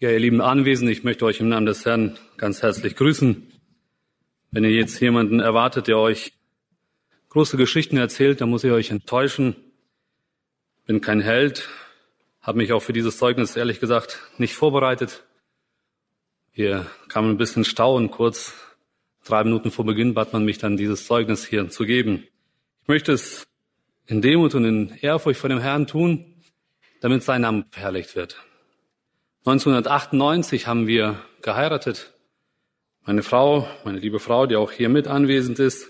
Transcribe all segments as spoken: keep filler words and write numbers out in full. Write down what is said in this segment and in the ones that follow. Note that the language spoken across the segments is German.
Ja, ihr lieben Anwesenden, ich möchte euch im Namen des Herrn ganz herzlich grüßen. Wenn ihr jetzt jemanden erwartet, der euch große Geschichten erzählt, dann muss ich euch enttäuschen. Bin kein Held, habe mich auch für dieses Zeugnis ehrlich gesagt nicht vorbereitet. Hier kam ein bisschen Stau und kurz, drei Minuten vor Beginn, bat man mich dann, dieses Zeugnis hier zu geben. Ich möchte es in Demut und in Ehrfurcht vor dem Herrn tun, damit sein Name verherrlicht wird. neunzehnhundertachtundneunzig haben wir geheiratet. Meine Frau, meine liebe Frau, die auch hier mit anwesend ist.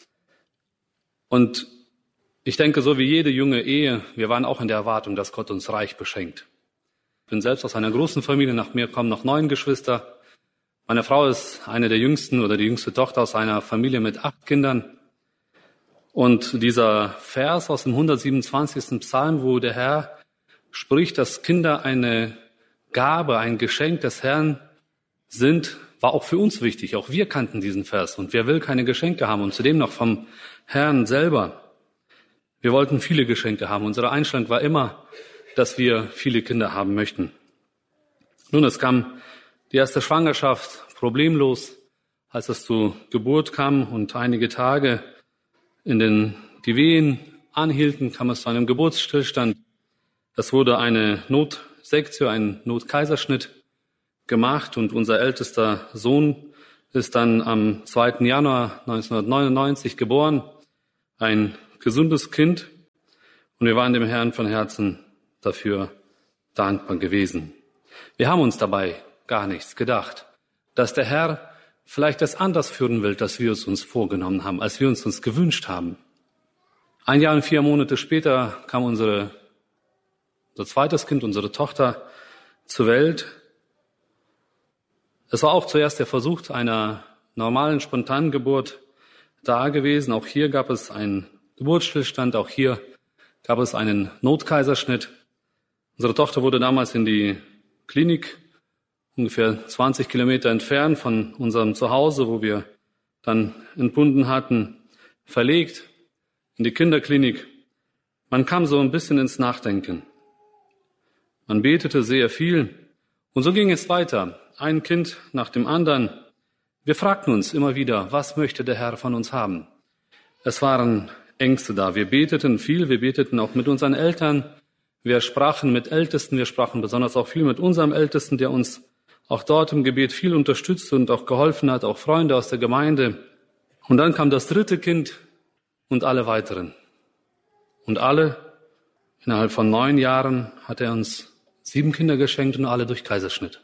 Und ich denke, so wie jede junge Ehe, wir waren auch in der Erwartung, dass Gott uns reich beschenkt. Ich bin selbst aus einer großen Familie, nach mir kommen noch neun Geschwister. Meine Frau ist eine der jüngsten oder die jüngste Tochter aus einer Familie mit acht Kindern. Und dieser Vers aus dem hundertsiebenundzwanzigsten Psalm, wo der Herr spricht, dass Kinder eine Gabe, ein Geschenk des Herrn sind, war auch für uns wichtig. Auch wir kannten diesen Vers. Und wer will keine Geschenke haben? Und zudem noch vom Herrn selber. Wir wollten viele Geschenke haben. Unsere Einstellung war immer, dass wir viele Kinder haben möchten. Nun, es kam die erste Schwangerschaft problemlos, als es zur Geburt kam und einige Tage in den die Wehen anhielten, kam es zu einem Geburtsstillstand. Es wurde eine Notsektion, ein Notkaiserschnitt gemacht und unser ältester Sohn ist dann am zweiten Januar neunzehnhundertneunundneunzig geboren, ein gesundes Kind, und wir waren dem Herrn von Herzen dafür dankbar gewesen. Wir haben uns dabei gar nichts gedacht, dass der Herr vielleicht das anders führen will, als wir es uns vorgenommen haben, als wir uns uns gewünscht haben. Ein Jahr und vier Monate später kam unsere, unser zweites Kind, unsere Tochter, zur Welt. Es war auch zuerst der Versuch einer normalen, spontanen Geburt da gewesen. Auch hier gab es einen Geburtsstillstand, auch hier gab es einen Notkaiserschnitt. Unsere Tochter wurde damals in die Klinik, ungefähr zwanzig Kilometer entfernt von unserem Zuhause, wo wir dann entbunden hatten, verlegt in die Kinderklinik. Man kam so ein bisschen ins Nachdenken. Man betete sehr viel und so ging es weiter. Ein Kind nach dem anderen. Wir fragten uns immer wieder, was möchte der Herr von uns haben? Es waren Ängste da. Wir beteten viel, wir beteten auch mit unseren Eltern. Wir sprachen mit Ältesten, wir sprachen besonders auch viel mit unserem Ältesten, der uns auch dort im Gebet viel unterstützt und auch geholfen hat, auch Freunde aus der Gemeinde. Und dann kam das dritte Kind und alle weiteren. Und alle, innerhalb von neun Jahren, hat er uns sieben Kinder geschenkt und alle durch Kaiserschnitt.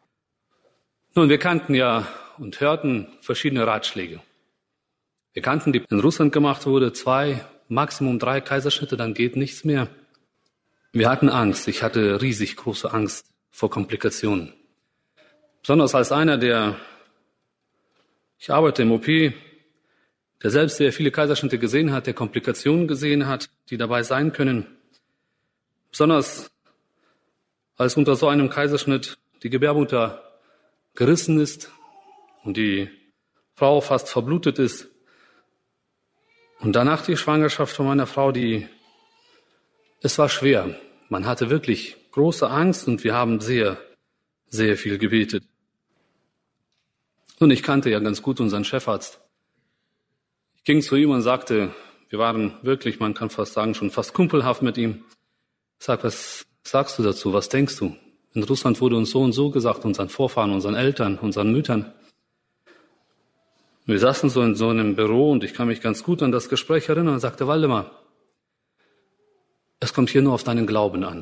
Nun, wir kannten ja und hörten verschiedene Ratschläge. Wir kannten, die in Russland gemacht wurde, zwei, Maximum drei Kaiserschnitte, dann geht nichts mehr. Wir hatten Angst. Ich hatte riesig große Angst vor Komplikationen. Besonders als einer, der, ich arbeite im O P, der selbst sehr viele Kaiserschnitte gesehen hat, der Komplikationen gesehen hat, die dabei sein können. Besonders als unter so einem Kaiserschnitt die Gebärmutter gerissen ist und die Frau fast verblutet ist. Und danach die Schwangerschaft von meiner Frau, die, es war schwer. Man hatte wirklich große Angst und wir haben sehr, sehr viel gebetet. Und ich kannte ja ganz gut unseren Chefarzt. Ich ging zu ihm und sagte, wir waren wirklich, man kann fast sagen, schon fast kumpelhaft mit ihm. Ich sag, was sagst du dazu? Was denkst du? In Russland wurde uns so und so gesagt, unseren Vorfahren, unseren Eltern, unseren Müttern. Wir saßen so in so einem Büro und ich kann mich ganz gut an das Gespräch erinnern und sagte, Waldemar, es kommt hier nur auf deinen Glauben an.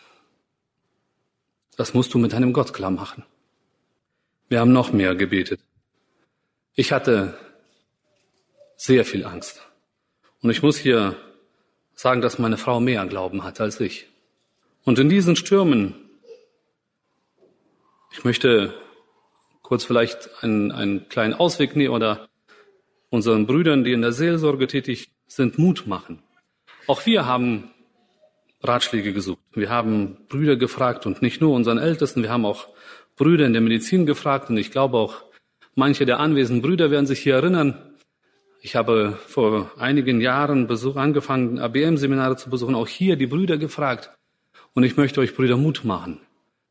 Das musst du mit deinem Gott klar machen. Wir haben noch mehr gebetet. Ich hatte sehr viel Angst. Und ich muss hier sagen, dass meine Frau mehr Glauben hatte als ich. Und in diesen Stürmen, ich möchte kurz vielleicht einen, einen kleinen Ausweg nehmen oder unseren Brüdern, die in der Seelsorge tätig sind, Mut machen. Auch wir haben Ratschläge gesucht. Wir haben Brüder gefragt und nicht nur unseren Ältesten, wir haben auch Brüder in der Medizin gefragt und ich glaube auch manche der anwesenden Brüder werden sich hier erinnern. Ich habe vor einigen Jahren Besuch, angefangen, A B M-Seminare zu besuchen, auch hier die Brüder gefragt. Und ich möchte euch Brüder Mut machen.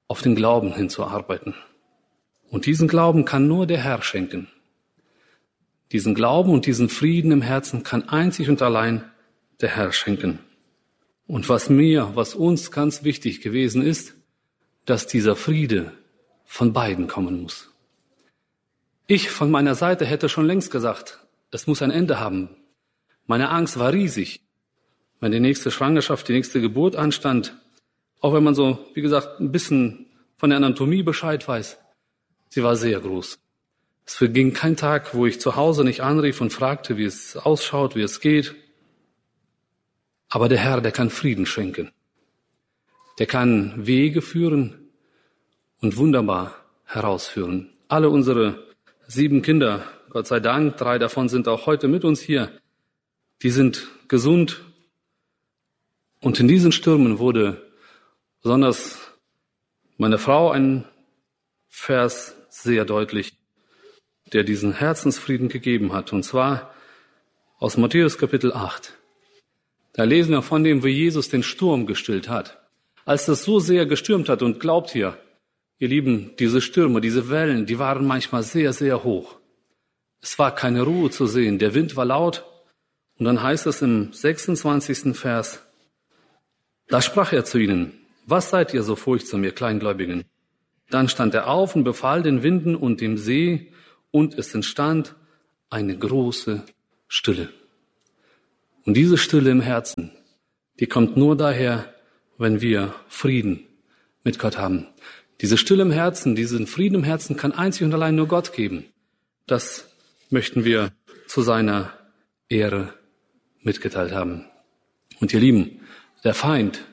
auf den Glauben hinzuarbeiten. Und diesen Glauben kann nur der Herr schenken. Diesen Glauben und diesen Frieden im Herzen kann einzig und allein der Herr schenken. Und was mir, was uns ganz wichtig gewesen ist, dass dieser Friede von beiden kommen muss. Ich von meiner Seite hätte schon längst gesagt, es muss ein Ende haben. Meine Angst war riesig, wenn die nächste Schwangerschaft, die nächste Geburt anstand. Auch wenn man so, wie gesagt, ein bisschen von der Anatomie Bescheid weiß. Sie war sehr groß. Es verging kein Tag, wo ich zu Hause nicht anrief und fragte, wie es ausschaut, wie es geht. Aber der Herr, der kann Frieden schenken. Der kann Wege führen und wunderbar herausführen. Alle unsere sieben Kinder, Gott sei Dank, drei davon sind auch heute mit uns hier, die sind gesund. Und in diesen Stürmen wurde besonders meine Frau ein Vers sehr deutlich, der diesen Herzensfrieden gegeben hat. Und zwar aus Matthäus Kapitel acht. Da lesen wir von dem, wie Jesus den Sturm gestillt hat. Als das so sehr gestürmt hat, und glaubt ihr, ihr Lieben, diese Stürme, diese Wellen, die waren manchmal sehr, sehr hoch. Es war keine Ruhe zu sehen, der Wind war laut. Und dann heißt es im sechsundzwanzigsten Vers, da sprach er zu ihnen, was seid ihr so furchtsam, ihr Kleingläubigen? Dann stand er auf und befahl den Winden und dem See, und es entstand eine große Stille. Und diese Stille im Herzen, die kommt nur daher, wenn wir Frieden mit Gott haben. Diese Stille im Herzen, diesen Frieden im Herzen kann einzig und allein nur Gott geben. Das möchten wir zu seiner Ehre mitgeteilt haben. Und ihr Lieben, der Feind,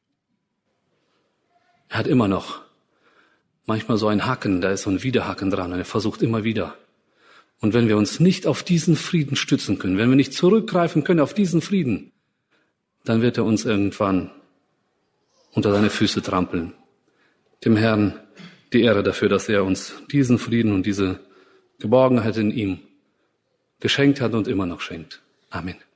er hat immer noch manchmal so ein Hacken, da ist so ein Widerhaken dran und er versucht immer wieder. Und wenn wir uns nicht auf diesen Frieden stützen können, wenn wir nicht zurückgreifen können auf diesen Frieden, dann wird er uns irgendwann unter seine Füße trampeln. Dem Herrn die Ehre dafür, dass er uns diesen Frieden und diese Geborgenheit in ihm geschenkt hat und immer noch schenkt. Amen.